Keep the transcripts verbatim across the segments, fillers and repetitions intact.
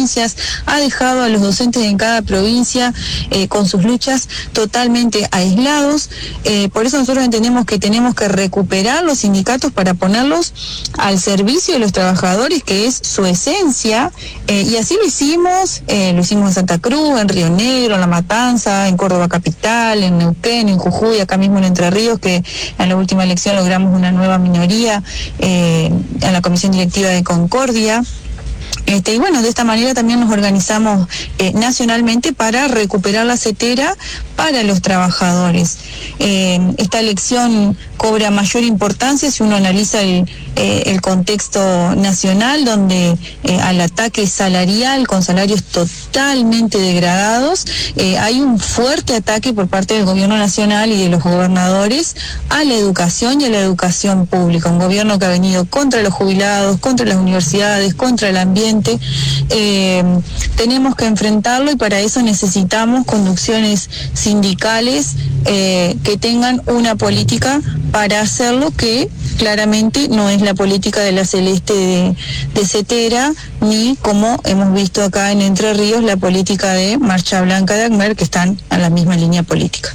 provincias, ha dejado a los docentes en cada provincia eh, con sus luchas totalmente aislados. Eh, por eso nosotros entendemos que tenemos que recuperar los sindicatos para ponerlos al servicio de los trabajadores, que es su esencia, eh, y así lo hicimos, eh, lo hicimos en Santa Cruz, en Río Negro, en La Matanza, en Córdoba Capital, en Neuquén, en Jujuy, acá mismo en Entre Ríos, que en la última elección logramos una nueva minoría eh, en la comisión directiva de Concordia. Este, y bueno, de esta manera también nos organizamos eh, nacionalmente para recuperar la cetera para los trabajadores. Eh, esta elección cobra mayor importancia si uno analiza el, eh, el contexto nacional, donde eh, al ataque salarial, con salarios totalmente degradados, eh, hay un fuerte ataque por parte del gobierno nacional y de los gobernadores a la educación y a la educación pública. Un gobierno que ha venido contra los jubilados, contra las universidades, contra el ambiente. Eh, tenemos que enfrentarlo y para eso necesitamos conducciones sindicales eh, que tengan una política para hacerlo, que claramente no es la política de la Celeste de, de Cetera, ni como hemos visto acá en Entre Ríos, la política de Marcha Blanca de ACMER, que están a la misma línea política.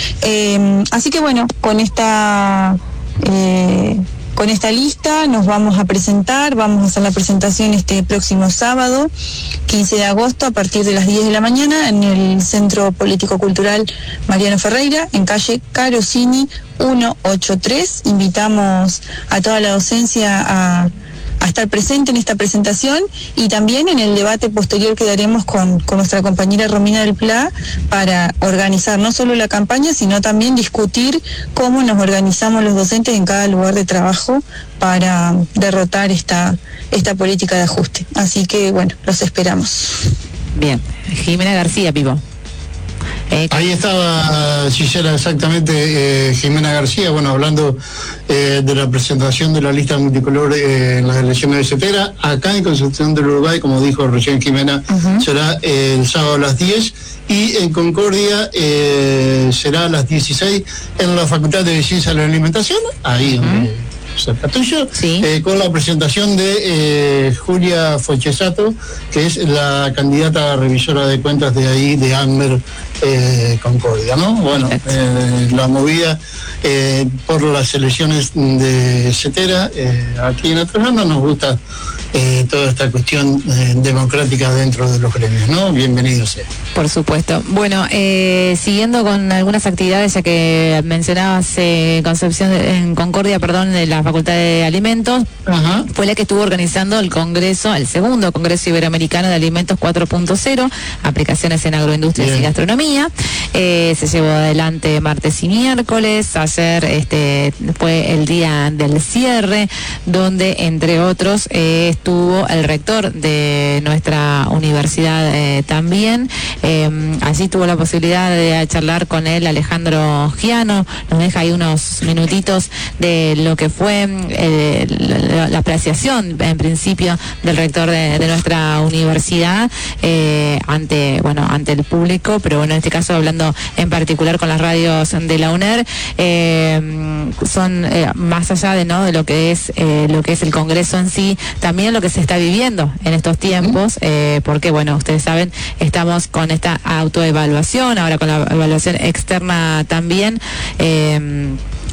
Eh, así que bueno, con esta... Eh, Con esta lista nos vamos a presentar, vamos a hacer la presentación este próximo sábado, quince de agosto, a partir de las diez de la mañana, en el Centro Político Cultural Mariano Ferreira, en calle Carosini ciento ochenta y tres. Invitamos a toda la docencia a... a estar presente en esta presentación y también en el debate posterior que daremos con, con nuestra compañera Romina del Pla para organizar no solo la campaña, sino también discutir cómo nos organizamos los docentes en cada lugar de trabajo para derrotar esta, esta política de ajuste. Así que, bueno, los esperamos. Bien. Jimena García, Pipo. Eh, Ahí estaba Gisela, exactamente, eh, Jimena García, bueno, hablando eh, de la presentación de la lista multicolor eh, en las elecciones de Cetera. Acá en Concepción del Uruguay, como dijo recién Jimena, uh-huh. será eh, el sábado a las diez, y en Concordia eh, será a las dieciséis en la Facultad de Ciencias de la Alimentación, ahí donde... Uh-huh. cerca tuyo, sí. eh, con la presentación de eh, Julia Fochesato, que es la candidata revisora de cuentas de ahí, de ACMER eh, Concordia, ¿no? Bueno, eh, la movida eh, por las elecciones de Cetera, eh, aquí en Atrajano nos gusta eh, toda esta cuestión eh, democrática dentro de los gremios, ¿no? Bienvenido sea. Por supuesto. Bueno, eh, siguiendo con algunas actividades, ya que mencionabas eh, Concepción de, en Concordia, perdón, de la Facultad de Alimentos, Ajá. fue la que estuvo organizando el Congreso, el segundo Congreso Iberoamericano de Alimentos cuatro punto cero, aplicaciones en agroindustrias Bien. y gastronomía. Eh, se llevó adelante martes y miércoles. Ayer este, fue el día del cierre, donde entre otros eh, estuvo el rector de nuestra universidad eh, también. Eh, allí tuvo la posibilidad de charlar con él Alejandro Giano. Nos deja ahí unos minutitos de lo que fue eh, la, la apreciación en principio del rector de, de nuestra universidad eh, ante bueno ante el público, pero bueno, en este caso hablando en particular con las radios de la UNER, eh, son eh, más allá de no de lo que es eh, lo que es el Congreso en sí, también lo que se está viviendo en estos tiempos, eh, porque bueno, ustedes saben, estamos con esta autoevaluación, ahora con la evaluación externa también, eh,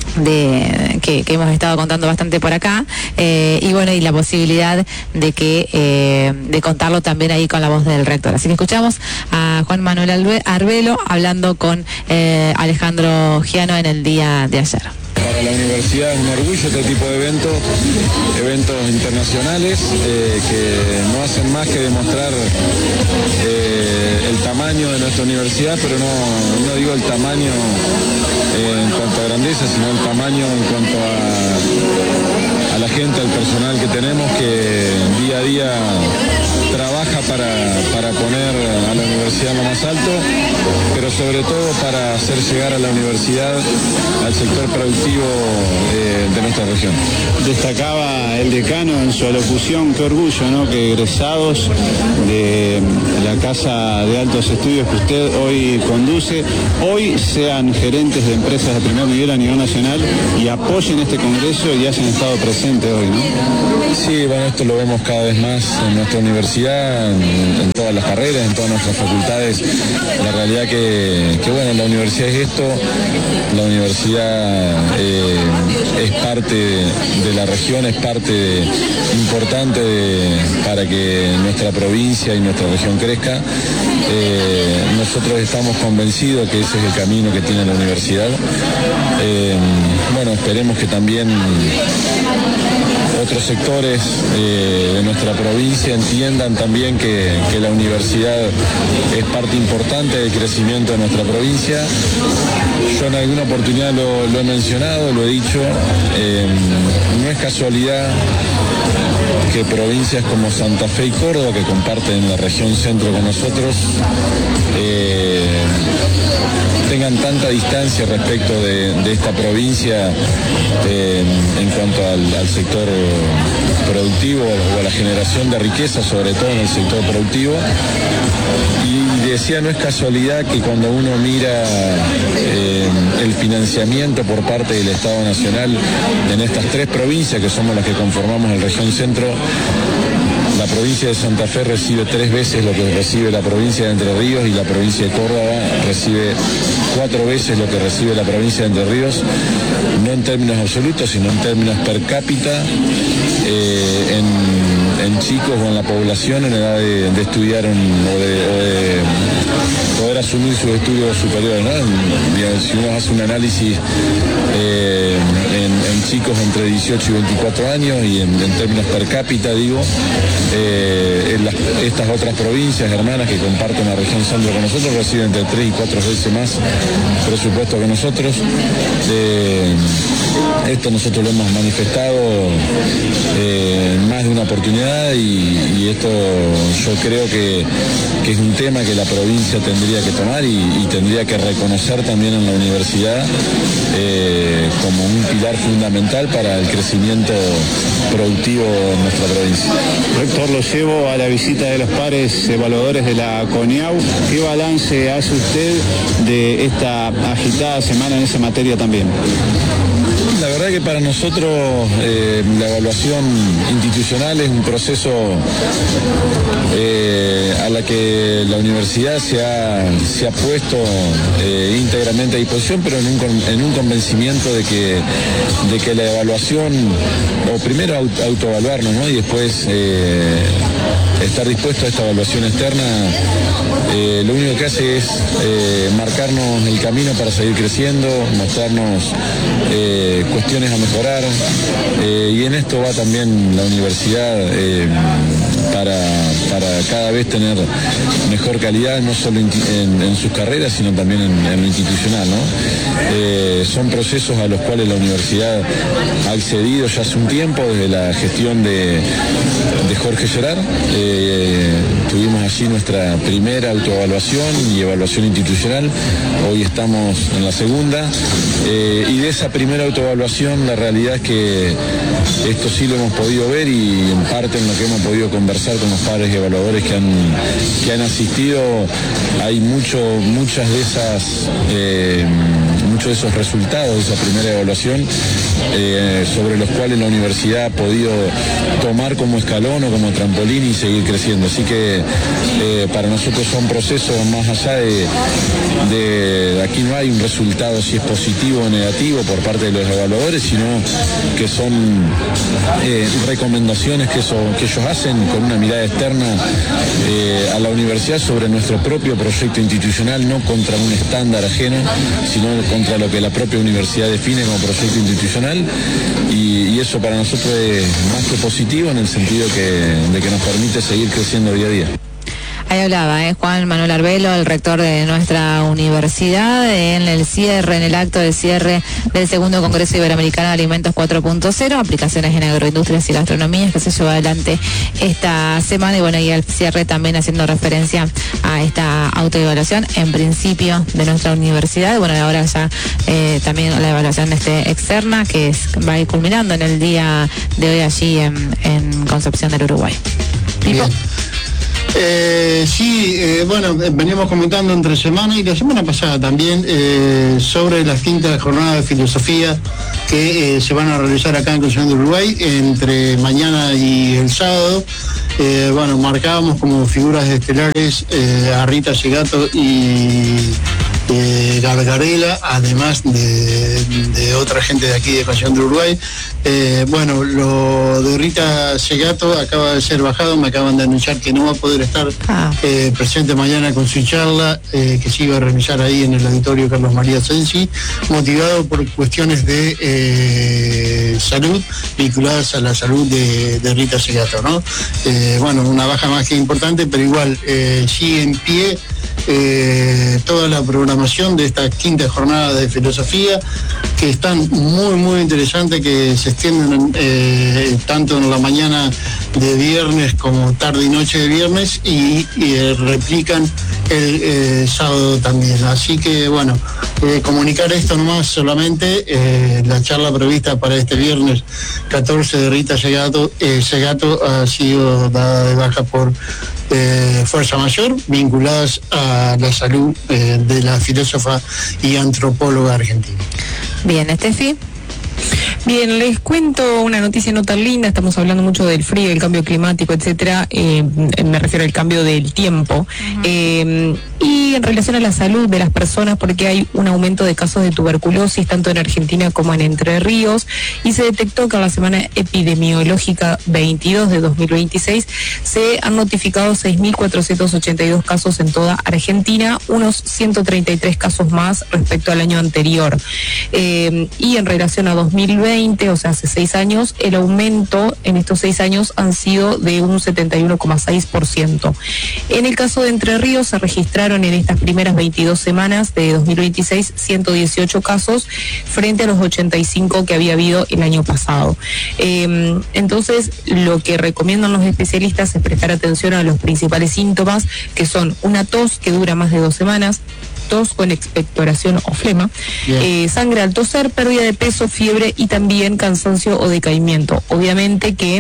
de que, que hemos estado contando bastante por acá, eh, y bueno, y la posibilidad de que eh, de contarlo también ahí con la voz del rector. Así que escuchamos a Juan Manuel Arbelo hablando con eh, Alejandro Giano en el día de ayer. Para la universidad es un orgullo este tipo de eventos, eventos internacionales eh, que no hacen más que demostrar eh, el tamaño de nuestra universidad, pero no, no digo el tamaño eh, en cuanto a grandeza, sino el tamaño en cuanto a, a la gente, al personal que tenemos, que día a día trabaja para, para poner a la universidad en lo más alto, pero sobre todo para hacer llegar a la universidad al sector productivo de, de nuestra región. Destacaba el decano en su alocución, qué orgullo, ¿no?, que egresados de la Casa de Altos Estudios que usted hoy conduce, hoy sean gerentes de empresas de primer nivel a nivel nacional y apoyen este congreso y hayan estado presentes hoy, ¿no? Sí, bueno, esto lo vemos cada vez más en nuestra universidad, en, en nuestras carreras, en todas nuestras facultades. La realidad que, que bueno, la universidad es esto, la universidad eh, es parte de la región, es parte importante de, para que nuestra provincia y nuestra región crezca. Eh, nosotros estamos convencidos que ese es el camino que tiene la universidad. Eh, bueno, esperemos que también otros sectores eh, de nuestra provincia entiendan también que, que la universidad es parte importante del crecimiento de nuestra provincia. Yo en alguna oportunidad lo, lo he mencionado, lo he dicho, eh, no es casualidad que provincias como Santa Fe y Córdoba, que comparten la región centro con nosotros, eh, tengan tanta distancia respecto de, de esta provincia eh, en cuanto al, al sector productivo o a la generación de riqueza, sobre todo en el sector productivo. Y decía, no es casualidad que cuando uno mira eh, el financiamiento por parte del Estado Nacional en estas tres provincias que somos las que conformamos la región centro, la provincia de Santa Fe recibe tres veces lo que recibe la provincia de Entre Ríos y la provincia de Córdoba recibe cuatro veces lo que recibe la provincia de Entre Ríos, no en términos absolutos, sino en términos per cápita, eh, en, en chicos o en la población en edad de, de estudiar un, o, de, o de poder asumir sus estudios superiores, ¿no? En, si uno hace un análisis eh, en, en chicos entre dieciocho y veinticuatro años y en, en términos per cápita, digo, Eh, en las, estas otras provincias hermanas que comparten la región centro con nosotros reciben entre tres y cuatro veces más presupuesto que nosotros. Eh, esto nosotros lo hemos manifestado eh, en más de una oportunidad y, y esto yo creo que, que es un tema que la provincia tendría que tomar y, y tendría que reconocer también en la universidad eh, como un pilar fundamental para el crecimiento productivo en nuestra provincia. Rector, lo llevo a la visita de los pares evaluadores de la CONIAU. ¿Qué balance hace usted de esta agitada semana en esa materia también? La verdad que para nosotros eh, la evaluación institucional es un proceso eh, a la que la universidad se ha, se ha puesto eh, íntegramente a disposición, pero en un, en un convencimiento de que, de que la evaluación, o primero auto, autoevaluarnos, ¿no? Y después eh, estar dispuesto a esta evaluación externa, eh, lo único que hace es eh, marcarnos el camino para seguir creciendo, mostrarnos eh, cuestiones a mejorar, eh, y en esto va también la universidad eh, para, para cada vez tener mejor calidad, no solo en, en, en sus carreras, sino también en, en lo institucional, ¿no? Eh, son procesos a los cuales la universidad ha accedido ya hace un tiempo, desde la gestión de, de Jorge Gerard. Eh, tuvimos allí nuestra primera autoevaluación y evaluación institucional, hoy estamos en la segunda, eh, y de esa primera autoevaluación la realidad es que esto sí lo hemos podido ver y en parte en lo que hemos podido conversar con los padres y evaluadores que han, que han asistido, hay mucho, muchas de esas eh, muchos de esos resultados de esa primera evaluación eh, sobre los cuales la universidad ha podido tomar como escalón o como trampolín y seguir creciendo. Así que eh, para nosotros son procesos más allá de, de, aquí no hay un resultado si es positivo o negativo por parte de los evaluadores, sino que son eh, recomendaciones que, eso, que ellos hacen con una mirada externa eh, a la universidad sobre nuestro propio proyecto institucional, no contra un estándar ajeno, sino contra lo que la propia universidad define como proyecto institucional, y, y eso para nosotros es más que positivo en el sentido que, de que nos permite seguir creciendo día a día. Ahí hablaba eh, Juan Manuel Arbelo, el rector de nuestra universidad, en el cierre, en el acto de cierre del segundo Congreso Iberoamericano de Alimentos cuatro punto cero, aplicaciones en agroindustrias y gastronomías, que se llevó adelante esta semana, y bueno, y el cierre también haciendo referencia a esta autoevaluación, en principio, de nuestra universidad, y bueno, ahora ya eh, también la evaluación este, externa, que es, va a ir culminando en el día de hoy allí en, en Concepción del Uruguay. Bien. Eh, sí, eh, bueno, veníamos comentando entre semana y la semana pasada también eh, sobre las quintas jornadas de filosofía que eh, se van a realizar acá en Concepción del Uruguay entre mañana y el sábado. Eh, bueno, marcábamos como figuras estelares eh, a Rita Segato y eh, Gargarela, además de, de otra gente de aquí de Concepción del Uruguay. Eh, bueno, lo de Rita Segato acaba de ser bajado, me acaban de anunciar que no va a poder estar ah. eh, presente mañana con su charla eh, que se iba a realizar ahí en el auditorio Carlos María Sensi, motivado por cuestiones de eh, salud vinculadas a la salud de, de Rita Segato, ¿no? Eh, bueno, una baja más que importante, pero igual eh, sigue en pie eh, toda la programación de esta quinta jornada de filosofía, que están muy muy interesantes, que se extienden eh, tanto en la mañana de viernes como tarde y noche de viernes y, y eh, replican el eh, sábado también. Así que bueno, eh, comunicar esto nomás solamente, eh, la charla prevista para este viernes catorce de Rita Segato, eh, Segato ha sido dada de baja por eh, fuerza mayor, vinculadas a la salud eh, de la filósofa y antropóloga argentina. Bien, Estefi. Bien, les cuento una noticia no tan linda. Estamos hablando mucho del frío, el cambio climático, etcétera. Eh, me refiero al cambio del tiempo. Uh-huh. Eh, y en relación a la salud de las personas, porque hay un aumento de casos de tuberculosis tanto en Argentina como en Entre Ríos, y se detectó que en la semana epidemiológica veintidós de dos mil veintiséis se han notificado seis mil cuatrocientos ochenta y dos casos en toda Argentina, unos ciento treinta y tres casos más respecto al año anterior. Eh, y en relación a dos mil veinte, o sea, hace seis años, el aumento en estos seis años han sido de un setenta y uno coma seis por ciento. En el caso de Entre Ríos se registraron en estas primeras veintidós semanas de dos mil veintiséis ciento dieciocho casos frente a los ochenta y cinco que había habido el año pasado. Eh, entonces, lo que recomiendan los especialistas es prestar atención a los principales síntomas, que son una tos que dura más de dos semanas, tos con expectoración o flema, eh, sangre al toser, pérdida de peso, fiebre y también cansancio o decaimiento. Obviamente que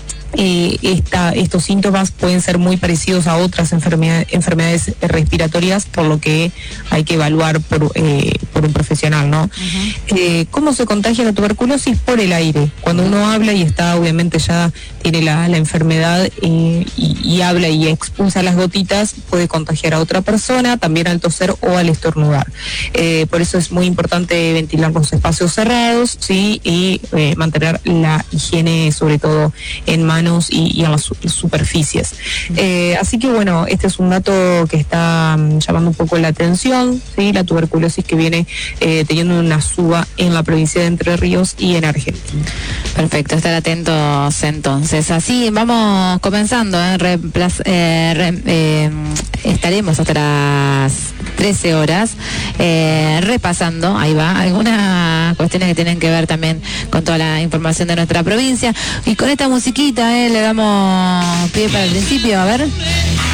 Eh, esta, estos síntomas pueden ser muy parecidos a otras enfermedades, enfermedades respiratorias, por lo que hay que evaluar por, eh, por un profesional, ¿no? Uh-huh. Eh, ¿Cómo se contagia la tuberculosis? Por el aire. Cuando uno habla y está, obviamente ya tiene la, la enfermedad eh, y, y habla y expulsa las gotitas, puede contagiar a otra persona, también al toser o al estornudar. Eh, por eso es muy importante ventilar los espacios cerrados, ¿sí? Y eh, mantener la higiene, sobre todo en manos Y, y a las superficies. Eh, así que bueno, este es un dato que está um, llamando un poco la atención, ¿sí? La tuberculosis que viene eh, teniendo una suba en la provincia de Entre Ríos y en Argentina. Perfecto, estar atentos entonces. Así vamos comenzando, ¿eh? Reemplaz, eh, re, eh, estaremos hasta las trece horas eh, repasando, ahí va, algunas cuestiones que tienen que ver también con toda la información de nuestra provincia. Y con esta musiquita, eh, le damos pie para el principio, a ver.